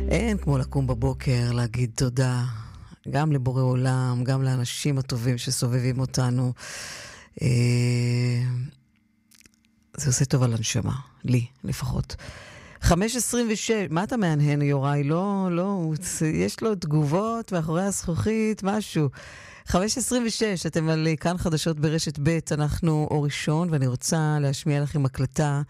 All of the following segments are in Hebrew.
אין כמו לקום בבוקר, להגיד תודה, גם לבורא עולם, גם לאנשים הטובים שסובבים אותנו. זה עושה טוב על הנשמה, לי לפחות. 5:26, מה אתה מענהן יוראי? לא, יש לו תגובות מאחורי הזכוכית, משהו. 5:26, אתם על כאן חדשות ברשת ב', אנחנו אור ראשון, ואני רוצה להשמיע לכם הקלטה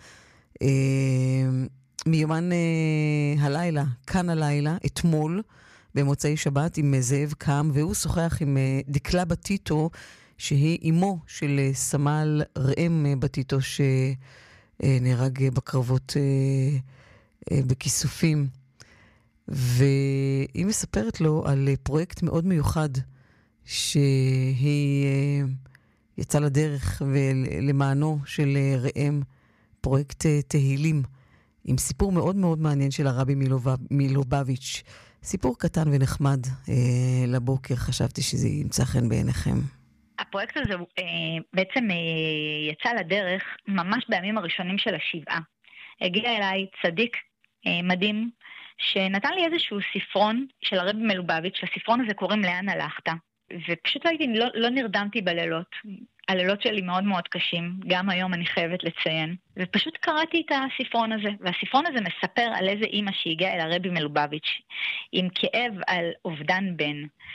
מיומן הלילה, כאן הלילה, אתמול, במוצאי שבת, עם זאב קם, והוא שוחח עם דקלה בטיטו, שהיא אימו של סמל ראם בטיטו, שנהרג בקרבות בכיסופים. והיא מספרת לו על פרויקט מאוד מיוחד, שהיא יצאה לדרך ולמענו של ראם, פרויקט תהילים, עם סיפור מאוד מאוד מעניין של הרבי מלובביץ'. סיפור קטן ונחמד לבוקר, חשבתי שזה ימצא חן בעיניכם. הפרויקט הזה בעצם יצא לדרך ממש בימים הראשונים של השבעה. הגיע אליי צדיק מדהים, שנתן לי איזשהו ספרון של הרבי מלובביץ', לספרון הזה קוראים לאן הלכת. ופשוט לא נרדמתי בלילות. הלילות שלי מאוד מאוד קשים, גם היום אני חייבת לציין. ופשוט קראתי את הספרון הזה, והספרון הזה מספר על איזה אימא שהגיעה אל הרבי מלובביץ' עם כאב על אובדן בן.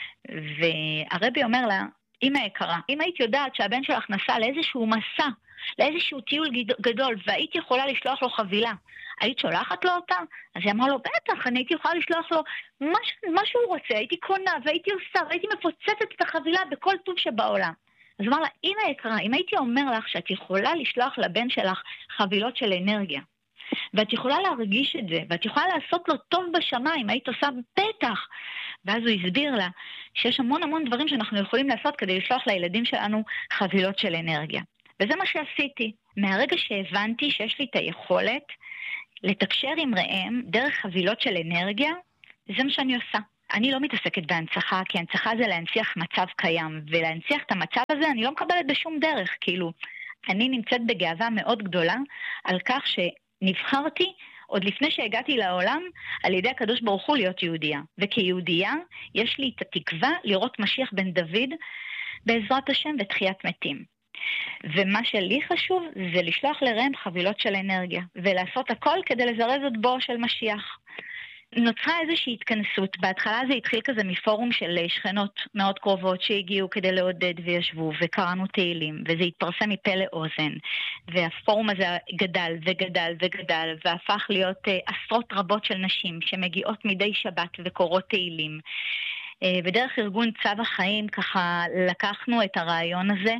והרבי אומר לה, אמא יקרה, אם היית יודעת שהבן שלך נסע לאיזשהו מסע, לאיזשהו טיול גדול, והיית יכולה לשלוח לו חבילה, היית שולחת לו אותה? אז היא אמרה לו, בטח, אני הייתי יכולה לשלוח לו מה שהוא רוצה, הייתי קונה והייתי עושה, והייתי מפוצצת את החבילה בכל טוב שבעולם. אז אמר לה, אמא יקרה, אם הייתי אומר לך שאת יכולה לשלוח לבן שלך חבילות של אנרגיה, ואת יכולה להרגיש את זה, ואת יכולה לעשות לו טוב בשמיים, היית עושה בטח. ואז הוא הסביר לה שיש המון דברים שאנחנו יכולים לעשות כדי לשלוח לילדים שלנו חבילות של אנרגיה. וזה מה שעשיתי. מהרגע שהבנתי שיש לי את היכולת לתקשר עם ראם דרך חבילות של אנרגיה, זה מה שאני עושה. אני לא מתעסקת בהנצחה, כי הנצחה זה להנציח מצב קיים, ולהנציח את המצב הזה אני לא מקבלת בשום דרך. כאילו, אני נמצאת בגאווה מאוד גדולה על כך שנבחרתי עוד לפני שהגעתי לעולם על ידי הקדוש ברוך הוא להיות יהודייה. וכיהודייה יש לי את התקווה לראות משיח בן דוד בעזרת השם ותחיית מתים. ומה שלי חשוב זה לשלוח לראם חבילות של אנרגיה, ולעשות הכל כדי לזרז את בואו של משיח. נוצרה איזושהי התכנסות. בהתחלה זה התחיל כזה מפורום של שכנות מאוד קרובות שהגיעו כדי לעודד וישבו וקראנו תהילים, וזה התפרסם מפה לאוזן, והפורום הזה גדל וגדל וגדל, והפך להיות עשרות רבות של נשים שמגיעות מדי שבת וקורות תהילים. ודרך ארגון צו החיים ככה לקחנו את הרעיון הזה,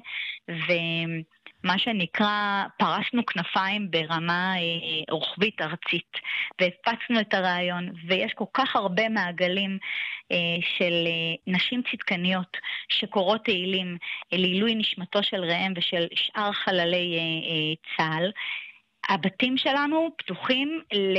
ומה שנקרא פרשנו כנפיים ברמה רוחבית ארצית, והפצנו את הרעיון, ויש כל כך הרבה מעגלים של נשים צדקניות שקורות תהילים לעילוי נשמתו של ראם ושל שאר חללי צה"ל. הבתים שלנו פתוחים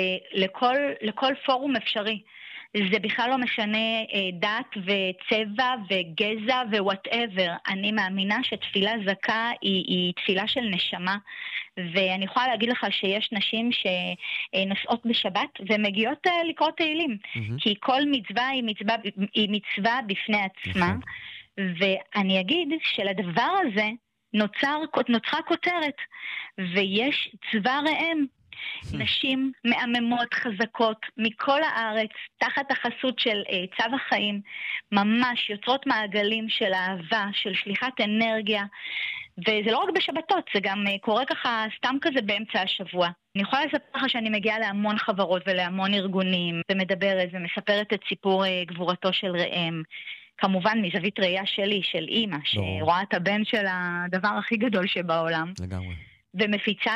לכל פורום אפשרי. זה בכלל לא משנה דת וצבע וגזע ווואטאבר. אני מאמינה שתפילה זכה היא תפילה של נשמה, ואני יכולה להגיד לך שיש נשים שנוסעות בשבת ומגיעות לקרוא תהילים, כי כל מצווה היא מצווה בפני עצמה. ואני אגיד שלדבר הזה נוצרה כותרת, ויש צבא ראם, נשים מהממות חזקות מכל הארץ תחת החסות של צו החיים, ממש יוצרות מעגלים של אהבה, של שליחת אנרגיה. וזה לא רק בשבתות, זה גם קורה ככה סתם כזה באמצע השבוע. אני יכולה לספר לך שאני מגיעה להמון חברות ולהמון ארגונים ומדברת ומספרת את סיפור גבורתו של ראם, כמובן מזווית ראייה שלי, של אימא שרואה את הבן של הדבר הכי גדול שבעולם, לגמרי. ומפיצה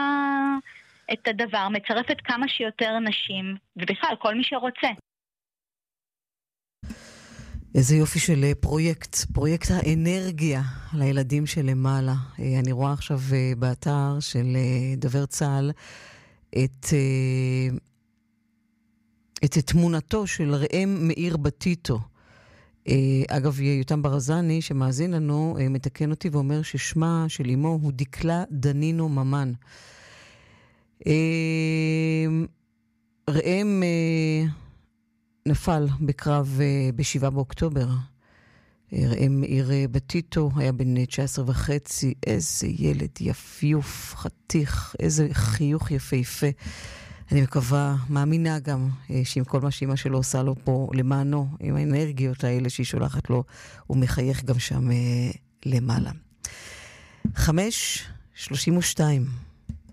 את הדבר, מצרפת כמה שיותר נשים, ובכלל כל מי שרוצה. איזה יופי של פרויקט האנרגיה לילדים שלמעלה. אני רואה עכשיו באתר של דובר צה"ל את תמונתו של ראם מאיר בטיטו. אגב, יותם ברזני שמאזין לנו מתקן אותי ואומר ששמה של אמו הוא דקלה דנינו ממן. ראם נפל בקרב ב-7 באוקטובר. מאיר בטיטו היה בן 19 וחצי, איזה ילד יפיוף, חתיך, איזה חיוך יפהפה. אני מקווה, מאמינה גם, שעם כל מה שאמא שלו עושה לו פה למענו, עם האנרגיות האלה שהיא שולחת לו, הוא מחייך גם שם למעלה. 5:32